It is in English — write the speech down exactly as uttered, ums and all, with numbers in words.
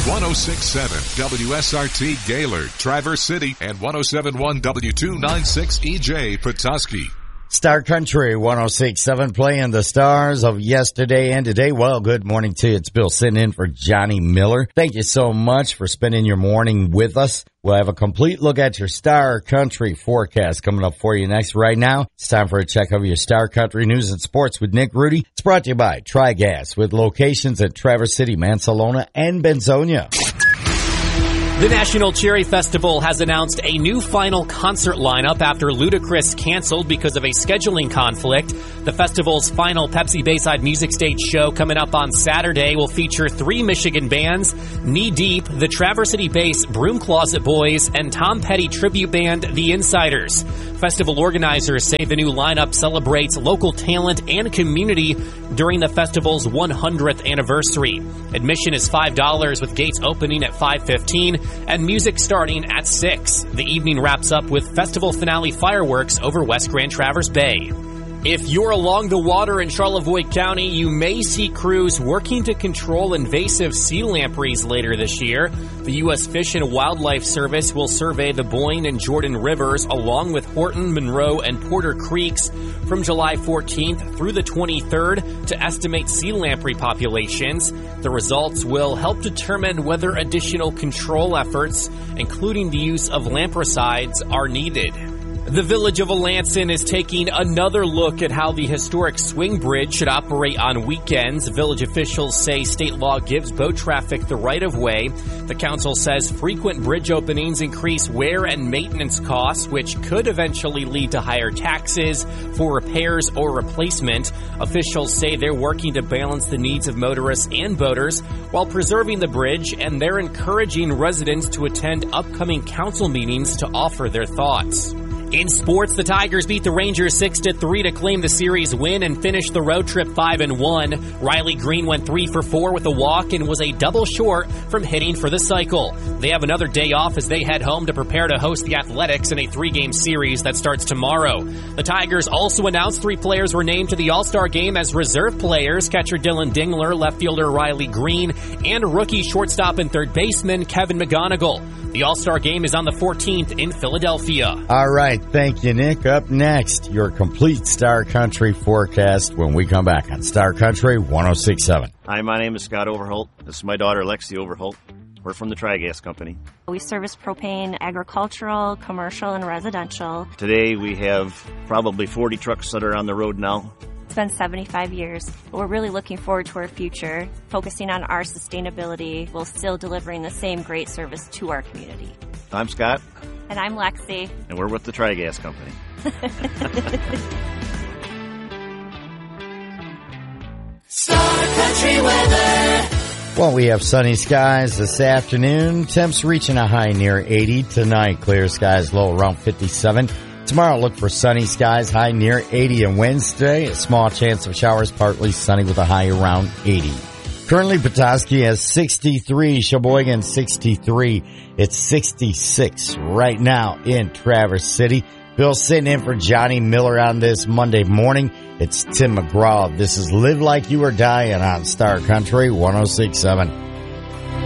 one oh six point seven W S R T Gaylord, Traverse City, and one oh seven point one W two ninety-six E J Petoskey. Star Country one oh six point seven playing the stars of yesterday and today. Well, good morning to you. It's Bill sitting in for Johnny Miller. Thank you so much for spending your morning with us. We'll have a complete look at your Star Country forecast coming up for you next. Right now, it's time for a check of your Star Country news and sports with Nick Rudy. It's brought to you by Tri-Gas with locations at Traverse City, Mansalona, and Benzonia. The National Cherry Festival has announced a new final concert lineup after Ludacris canceled because of a scheduling conflict. The festival's final Pepsi Bayside Music Stage show coming up on Saturday will feature three Michigan bands, Knee Deep, the Traverse City-based Broom Closet Boys, and Tom Petty tribute band, The Insiders. Festival organizers say the new lineup celebrates local talent and community during the festival's one hundredth anniversary. Admission is five dollars with gates opening at five fifteen and music starting at six. The evening wraps up with festival finale fireworks over West Grand Traverse Bay. If you're along the water in Charlevoix County, you may see crews working to control invasive sea lampreys later this year. The U S Fish and Wildlife Service will survey the Boyne and Jordan rivers along with Horton, Monroe, and Porter Creeks from July fourteenth through the twenty-third to estimate sea lamprey populations. The results will help determine whether additional control efforts, including the use of lampricides, are needed. The Village of Alanson is taking another look at how the historic swing bridge should operate on weekends. Village officials say state law gives boat traffic the right of way. The council says frequent bridge openings increase wear and maintenance costs, which could eventually lead to higher taxes for repairs or replacement. Officials say they're working to balance the needs of motorists and boaters while preserving the bridge, and they're encouraging residents to attend upcoming council meetings to offer their thoughts. In sports, the Tigers beat the Rangers six to three to claim the series win and finish the road trip five and one. Riley Green went three for four with a walk and was a double short from hitting for the cycle. They have another day off as they head home to prepare to host the Athletics in a three-game series that starts tomorrow. The Tigers also announced three players were named to the All-Star game as reserve players: catcher Dylan Dingler, left fielder Riley Green, and rookie shortstop and third baseman Kevin McGonigal. The All-Star game is on the fourteenth in Philadelphia. All right. Thank you, Nick. Up next, your complete Star Country forecast when we come back on Star Country one oh six point seven. Hi, my name is Scott Overholt. This is my daughter, Lexi Overholt. We're from the Tri-Gas Company. We service propane, agricultural, commercial, and residential. Today we have probably forty trucks that are on the road now. It's been seventy-five years. We're really looking forward to our future, focusing on our sustainability while still delivering the same great service to our community. I'm Scott. And I'm Lexi. And we're with the Tri-Gas Company. Star Country weather. Well, we have sunny skies this afternoon. Temps reaching a high near eighty tonight. Clear skies low around fifty-seven. Tomorrow, look for sunny skies, high near eighty. And Wednesday, a small chance of showers, partly sunny with a high around eighty. Currently, Petoskey has sixty-three, Sheboygan sixty-three. It's sixty-six right now in Traverse City. Bill sitting in for Johnny Miller on this Monday morning. It's Tim McGraw. This is Live Like You Are Dying on Star Country one oh six point seven.